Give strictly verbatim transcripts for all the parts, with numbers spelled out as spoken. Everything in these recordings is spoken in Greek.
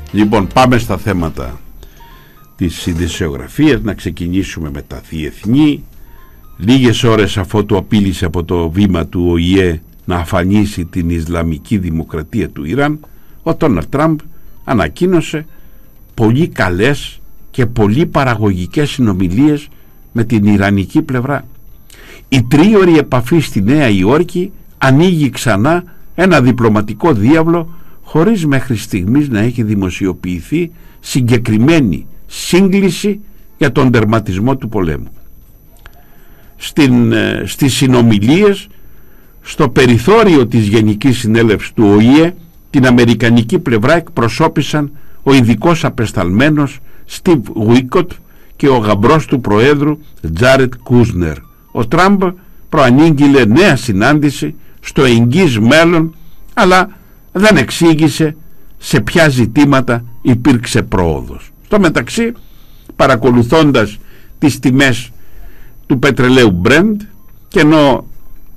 Λοιπόν, πάμε στα θέματα της ειδησιογραφίας, να ξεκινήσουμε με τα διεθνή. Λίγες ώρες αφότου απείλησε από το βήμα του Ο Η Ε να αφανίσει την Ισλαμική Δημοκρατία του Ιράν, ο Ντόναλντ Τραμπ ανακοίνωσε πολύ καλές και πολύ παραγωγικές συνομιλίες με την Ιρανική πλευρά. Η τρίωρη επαφή στη Νέα Υόρκη ανοίγει ξανά ένα διπλωματικό διάβλο, χωρίς μέχρι στιγμής να έχει δημοσιοποιηθεί συγκεκριμένη σύγκληση για τον τερματισμό του πολέμου. Στην, στις συνομιλίες στο περιθώριο της Γενικής Συνέλευσης του Ο Η Ε, την αμερικανική πλευρά εκπροσώπησαν ο ειδικός απεσταλμένος Στιβ Γουίκοτ και ο γαμπρός του Προέδρου Τζάρετ Κούσνερ. Ο Τραμπ προανήγγειλε νέα συνάντηση στο εγγύς μέλλον, αλλά δεν εξήγησε σε ποια ζητήματα υπήρξε πρόοδος. Στο μεταξύ, παρακολουθώντας τις τιμές του πετρελαίου Brent, και ενώ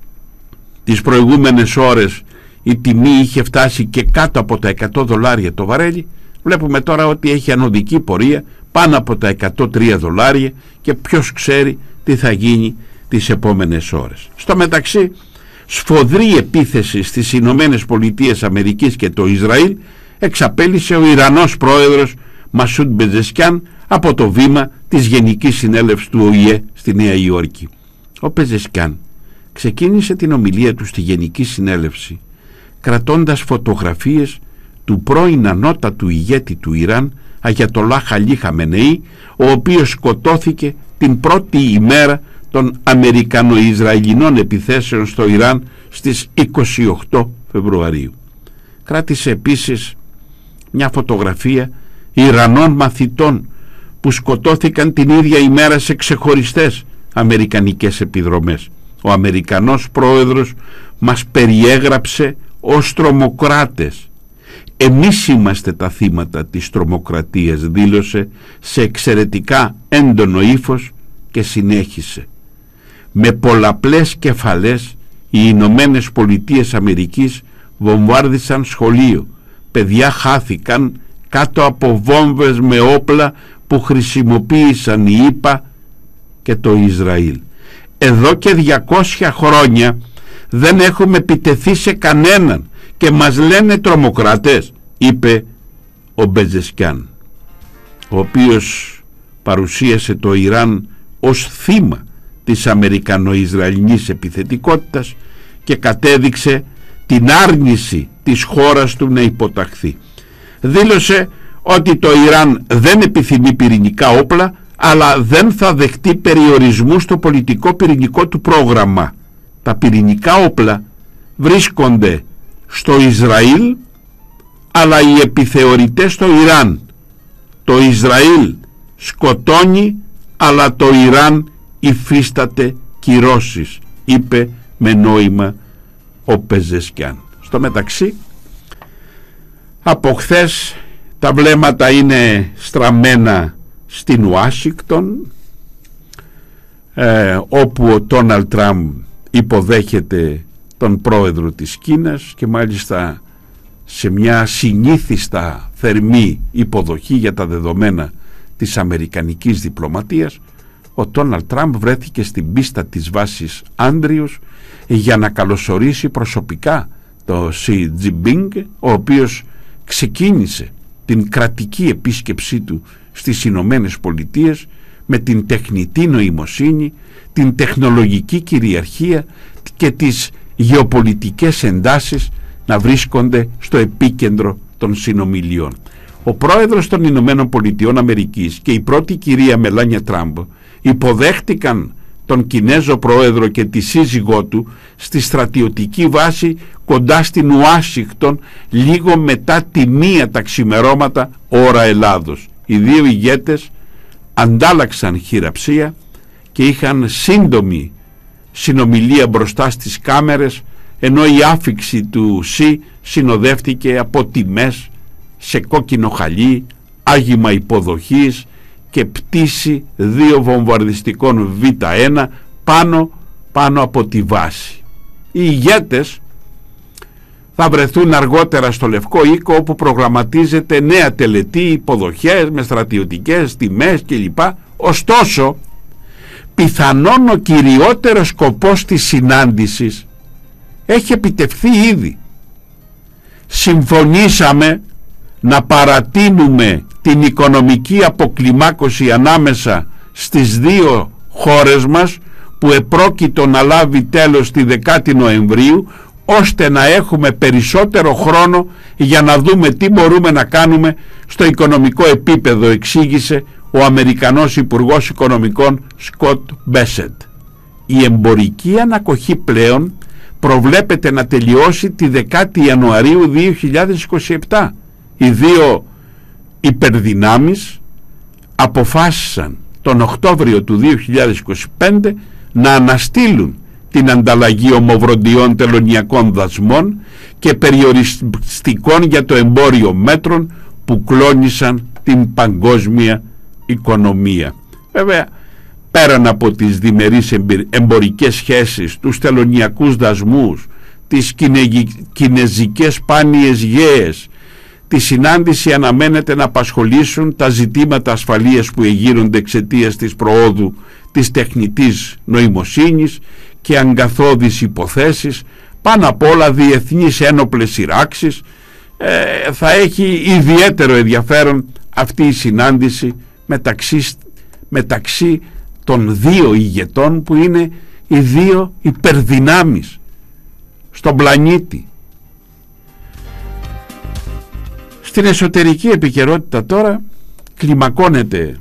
τις προηγούμενες ώρες η τιμή είχε φτάσει και κάτω από τα εκατό δολάρια το βαρέλι, βλέπουμε τώρα ότι έχει ανωδική πορεία πάνω από τα εκατό τρία δολάρια και ποιος ξέρει τι θα γίνει τις επόμενες ώρες. Στο μεταξύ, σφοδρή επίθεση στις Ηνωμένες Πολιτείες Αμερικής και το Ισραήλ εξαπέλυσε ο Ιρανός πρόεδρος Μασούντ Πεζεσκιάν από το βήμα της Γενικής Συνέλευσης του Ο Η Ε στη Νέα Υόρκη. Ο Πεζεσκιάν ξεκίνησε την ομιλία του στη Γενική Συνέλευση κρατώντας φωτογραφίες του πρώην ανώτατου ηγέτη του Ιράν, Αγιατολάχ Αλί Χαμενεή, ο οποίος σκοτώθηκε την πρώτη ημέρα των Αμερικανο-Ισραηλινών επιθέσεων στο Ιράν στις είκοσι οκτώ Φεβρουαρίου. Κράτησε επίσης μια φωτογραφία Ιρανών μαθητών που σκοτώθηκαν την ίδια ημέρα σε ξεχωριστές αμερικανικές επιδρομές. Ο Αμερικανός πρόεδρος μας περιέγραψε ως τρομοκράτες. «Εμείς είμαστε τα θύματα της τρομοκρατίας», δήλωσε σε εξαιρετικά έντονο ύφος και συνέχισε: «Με πολλαπλές κεφαλές οι Ηνωμένες Πολιτείες Αμερικής βομβάρδισαν σχολείο, παιδιά χάθηκαν κάτω από βόμβες με όπλα που χρησιμοποίησαν οι ΗΠΑ και το Ισραήλ. Εδώ και διακόσια χρόνια δεν έχουμε επιτεθεί σε κανέναν και μας λένε τρομοκράτες», είπε ο Μπεζεσκιάν, ο οποίος παρουσίασε το Ιράν ως θύμα της Αμερικανο-Ισραηλινής επιθετικότητας και κατέδειξε την άρνηση της χώρας του να υποταχθεί. Δήλωσε ότι το Ιράν δεν επιθυμεί πυρηνικά όπλα, αλλά δεν θα δεχτεί περιορισμού στο πολιτικό πυρηνικό του πρόγραμμα. Τα πυρηνικά όπλα βρίσκονται στο Ισραήλ, αλλά οι επιθεωρητές στο Ιράν. Το Ισραήλ σκοτώνει, αλλά το Ιράν υφίσταται κυρώσεις, είπε με νόημα ο Πεζεσκιάν. Στο μεταξύ, από χθες τα βλέμματα είναι στραμμένα στην Ουάσιγκτον, ε, όπου ο Ντόναλντ Τραμπ υποδέχεται τον πρόεδρο της Κίνας και μάλιστα σε μια συνήθιστα θερμή υποδοχή για τα δεδομένα της αμερικανικής διπλωματίας. Ο Ντόναλντ Τραμπ βρέθηκε στην πίστα της βάσης Άντριους για να καλωσορίσει προσωπικά το Σι Τζινπίνγκ, ο οποίος ξεκίνησε την κρατική επίσκεψή του στις Ηνωμένες Πολιτείες με την τεχνητή νοημοσύνη, την τεχνολογική κυριαρχία και τις γεωπολιτικές εντάσεις να βρίσκονται στο επίκεντρο των συνομιλιών. Ο πρόεδρος των Ηνωμένων Πολιτειών Αμερικής και η πρώτη κυρία Μελάνια Τραμπ υποδέχτηκαν τον Κινέζο πρόεδρο και τη σύζυγό του στη στρατιωτική βάση κοντά στην Ουάσιγκτον λίγο μετά τη μία τα ξημερώματα ώρα Ελλάδος. Οι δύο ηγέτες αντάλλαξαν χειραψία και είχαν σύντομη συνομιλία μπροστά στις κάμερες, ενώ η άφιξη του Σι συνοδεύτηκε από τιμές σε κόκκινο χαλί, άγημα υποδοχής και πτήση δύο βομβαρδιστικών Β ένα πάνω, πάνω από τη βάση. Οι ηγέτες θα βρεθούν αργότερα στο Λευκό Οίκο, όπου προγραμματίζεται νέα τελετή, υποδοχές με στρατιωτικές τιμές κλπ. Ωστόσο, πιθανόν ο κυριότερος σκοπός της συνάντησης έχει επιτευχθεί ήδη. Συμφωνήσαμε να παρατείνουμε την οικονομική αποκλιμάκωση ανάμεσα στις δύο χώρες μας, που επρόκειτο να λάβει τέλος τη δεκάτη Νοεμβρίου, ώστε να έχουμε περισσότερο χρόνο για να δούμε τι μπορούμε να κάνουμε στο οικονομικό επίπεδο, εξήγησε ο Αμερικανός Υπουργός Οικονομικών Σκοτ Μπέσεντ. Η εμπορική ανακοχή πλέον προβλέπεται να τελειώσει τη δεκάτη Ιανουαρίου δύο χιλιάδες είκοσι επτά. Οι δύο υπερδυνάμεις αποφάσισαν τον Οκτώβριο του δύο χιλιάδες είκοσι πέντε να αναστείλουν την ανταλλαγή ομοβροντιών τελωνιακών δασμών και περιοριστικών για το εμπόριο μέτρων που κλώνησαν την παγκόσμια οικονομία. Βέβαια, πέραν από τις διμερείς εμπορικές σχέσεις, τους τελωνιακούς δασμούς, τις κινεζικές σπάνιες γέες, τη συνάντηση αναμένεται να απασχολήσουν τα ζητήματα ασφαλείας που εγείρονται εξαιτίας της προόδου της τεχνητής νοημοσύνης και αγκαθώδεις υποθέσεις, πάνω απ' όλα διεθνείς ένοπλες σειράξεις. Ε, θα έχει ιδιαίτερο ενδιαφέρον αυτή η συνάντηση μεταξύ, μεταξύ των δύο ηγετών, που είναι οι δύο υπερδυνάμεις στον πλανήτη. Στην εσωτερική επικαιρότητα τώρα κλιμακώνεται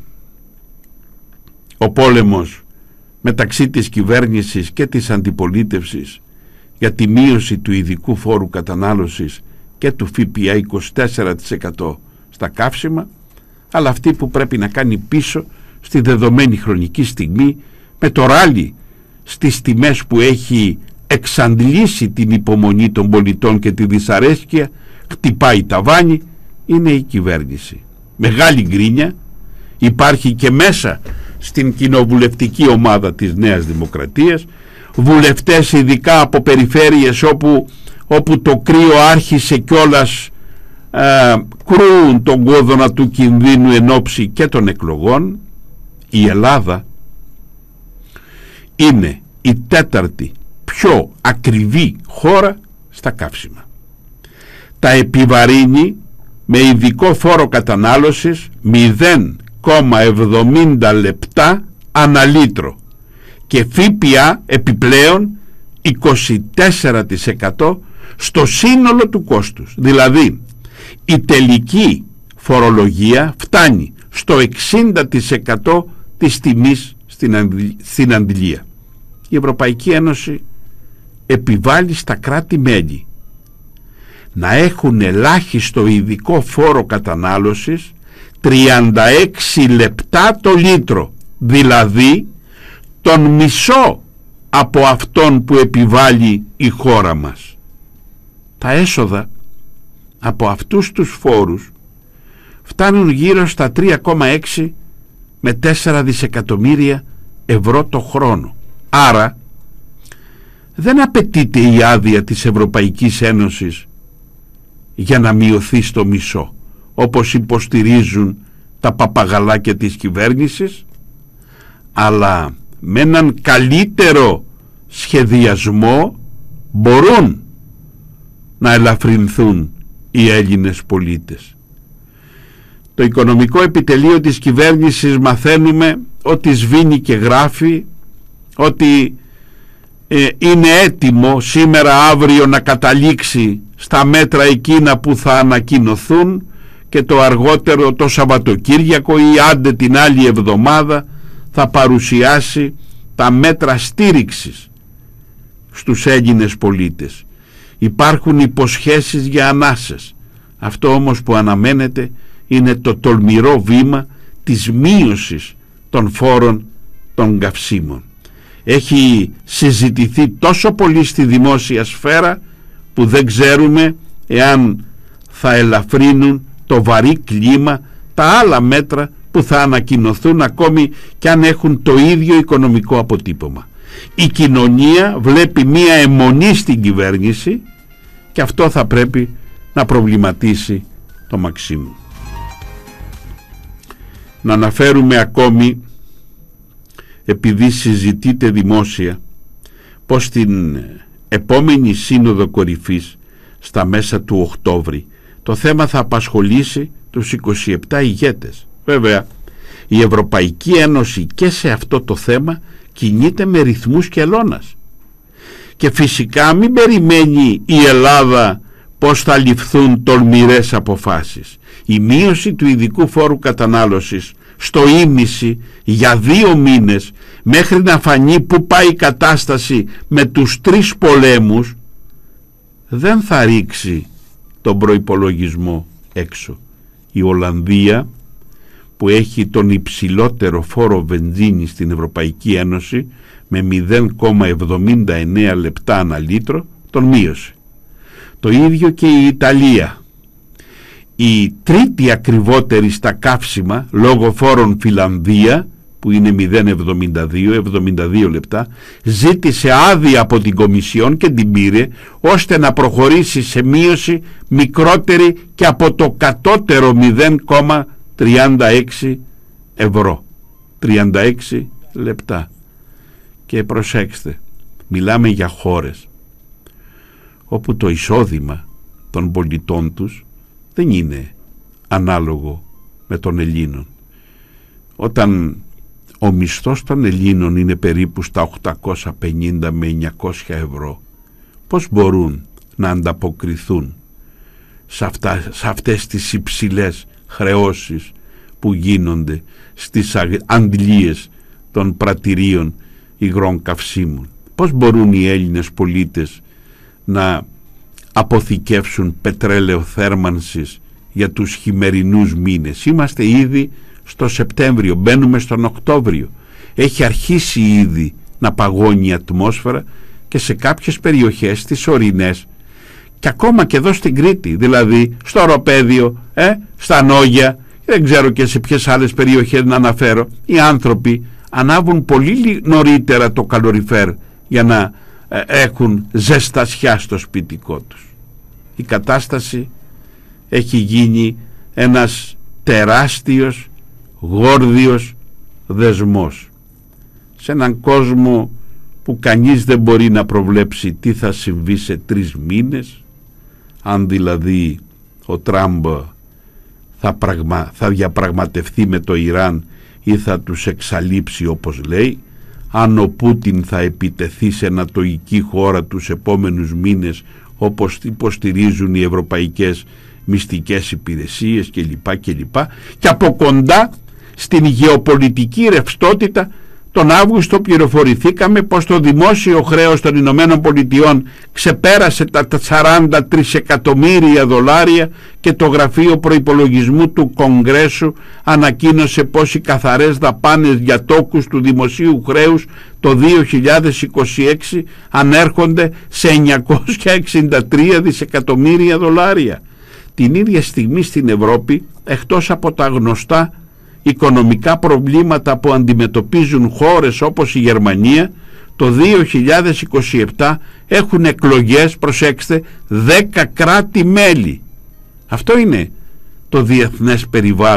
ο πόλεμος μεταξύ της κυβέρνησης και της αντιπολίτευσης για τη μείωση του ειδικού φόρου κατανάλωσης και του ΦΠΑ είκοσι τέσσερα τοις εκατό στα καύσιμα, αλλά αυτή που πρέπει να κάνει πίσω στη δεδομένη χρονική στιγμή, με το ράλι στις τιμές που έχει εξαντλήσει την υπομονή των πολιτών και τη δυσαρέσκεια, χτυπάει ταβάνι, είναι η κυβέρνηση. Μεγάλη γκρίνια υπάρχει και μέσα στην κοινοβουλευτική ομάδα της Νέας Δημοκρατίας, βουλευτές ειδικά από περιφέρειες όπου, όπου το κρύο άρχισε κιόλας, ε, κρούουν τον κόδωνα του κινδύνου εν ώψη και των εκλογών. Η Ελλάδα είναι η τέταρτη πιο ακριβή χώρα στα καύσιμα. Τα επιβαρύνει με ειδικό φόρο κατανάλωσης μηδέν κόμμα εβδομήντα λεπτά ανά λίτρο και ΦΠΑ επιπλέον είκοσι τέσσερα τοις εκατό στο σύνολο του κόστους. Δηλαδή η τελική φορολογία φτάνει στο εξήντα τοις εκατό της τιμής στην, ανδη, στην αντιλία. Η Ευρωπαϊκή Ένωση επιβάλλει στα κράτη-μέλη να έχουν ελάχιστο ειδικό φόρο κατανάλωσης τριάντα έξι λεπτά το λίτρο, δηλαδή τον μισό από αυτόν που επιβάλλει η χώρα μας. Τα έσοδα από αυτούς τους φόρους φτάνουν γύρω στα τρία κόμμα έξι με τέσσερα δισεκατομμύρια ευρώ το χρόνο. Άρα δεν απαιτείται η άδεια της Ευρωπαϊκής Ένωσης για να μειωθεί στο μισό, όπως υποστηρίζουν τα παπαγαλάκια της κυβέρνησης, αλλά με έναν καλύτερο σχεδιασμό μπορούν να ελαφρυνθούν οι Έλληνες πολίτες. Το οικονομικό επιτελείο της κυβέρνησης μαθαίνουμε ότι σβήνει και γράφει, ότι ε, είναι έτοιμο σήμερα αύριο να καταλήξει στα μέτρα εκείνα που θα ανακοινωθούν και το αργότερο το Σαββατοκύριακο ή άντε την άλλη εβδομάδα θα παρουσιάσει τα μέτρα στήριξης στους Έλληνες πολίτες. Υπάρχουν υποσχέσεις για ανάσες. Αυτό όμως που αναμένεται είναι το τολμηρό βήμα της μείωσης των φόρων των καυσίμων. Έχει συζητηθεί τόσο πολύ στη δημόσια σφαίρα που δεν ξέρουμε εάν θα ελαφρύνουν το βαρύ κλίμα τα άλλα μέτρα που θα ανακοινωθούν, ακόμη και αν έχουν το ίδιο οικονομικό αποτύπωμα. Η κοινωνία βλέπει μία αιμονή στην κυβέρνηση και αυτό θα πρέπει να προβληματίσει το Μαξίμου. Να αναφέρουμε ακόμη, επειδή συζητείται δημόσια, πως στην επόμενη σύνοδο κορυφής στα μέσα του Οκτώβρη το θέμα θα απασχολήσει τους είκοσι επτά ηγέτες. Βέβαια, η Ευρωπαϊκή Ένωση και σε αυτό το θέμα κινείται με ρυθμούς κελώνας. Και φυσικά μην περιμένει η Ελλάδα πως θα ληφθούν τολμηρές αποφάσεις. Η μείωση του ειδικού φόρου κατανάλωσης στο ίμιση για δύο μήνες μέχρι να φανεί που πάει η κατάσταση με τους τρεις πολέμους δεν θα ρίξει τον προϋπολογισμό έξω. Η Ολλανδία, που έχει τον υψηλότερο φόρο βενζίνη στην Ευρωπαϊκή Ένωση με μηδέν κόμμα εβδομήντα εννέα λεπτά ανά λίτρο, τον μείωσε. Το ίδιο και η Ιταλία. Η τρίτη ακριβότερη στα καύσιμα λόγω φόρων Φιλανδία, που είναι μηδέν κόμμα εβδομήντα δύο λεπτά, ζήτησε άδεια από την Κομισιόν και την πήρε, ώστε να προχωρήσει σε μείωση μικρότερη και από το κατώτερο μηδέν κόμμα τριάντα έξι ευρώ, τριάντα έξι λεπτά. Και προσέξτε, μιλάμε για χώρες όπου το εισόδημα των πολιτών τους δεν είναι ανάλογο με των Ελλήνων. Όταν ο μισθός των Ελλήνων είναι περίπου στα οκτακόσια πενήντα με εννιακόσια ευρώ, πώς μπορούν να ανταποκριθούν σε, αυτά, σε αυτές τις υψηλές χρεώσεις που γίνονται στις αντλίες των πρατηρίων υγρών καυσίμων? Πώς μπορούν οι Έλληνες πολίτες να αποθηκεύσουν πετρέλαιο θέρμανσης για τους χειμερινούς μήνες? Είμαστε ήδη στο Σεπτέμβριο, μπαίνουμε στον Οκτώβριο. Έχει αρχίσει ήδη να παγώνει η ατμόσφαιρα και σε κάποιες περιοχές, τις ορεινές, και ακόμα και εδώ στην Κρήτη, δηλαδή στο Οροπέδιο, ε, στα Νόγια, δεν ξέρω και σε ποιες άλλες περιοχές να αναφέρω, οι άνθρωποι ανάβουν πολύ νωρίτερα το καλοριφέρ για να ε, έχουν ζεστασιά στο σπιτικό τους. Η κατάσταση έχει γίνει ένας τεράστιος γόρδιος δεσμός σε έναν κόσμο που κανείς δεν μπορεί να προβλέψει τι θα συμβεί σε τρεις μήνες, αν δηλαδή ο Τραμπ θα, πραγμα, θα διαπραγματευτεί με το Ιράν ή θα τους εξαλείψει όπως λέει, αν ο Πούτιν θα επιτεθεί σε ανατολική χώρα τους επόμενους μήνες όπως υποστηρίζουν οι ευρωπαϊκές μυστικές υπηρεσίες κλπ. κλπ. Και από κοντά στην γεωπολιτική ρευστότητα, τον Αύγουστο πληροφορηθήκαμε πως το δημόσιο χρέος των Ηνωμένων Πολιτειών ξεπέρασε τα σαράντα τρισεκατομμύρια δολάρια και το γραφείο προϋπολογισμού του Κογκρέσου ανακοίνωσε πως οι καθαρές δαπάνες για τόκους του δημοσίου χρέους το δύο χιλιάδες είκοσι έξι ανέρχονται σε εννιακόσια εξήντα τρία δισεκατομμύρια δολάρια. Την ίδια στιγμή στην Ευρώπη, εκτός από τα γνωστά οικονομικά προβλήματα που αντιμετωπίζουν χώρες όπως η Γερμανία, το δύο χιλιάδες είκοσι επτά έχουν εκλογές, προσέξτε, δέκα κράτη-μέλη. Αυτό είναι το διεθνές περιβάλλον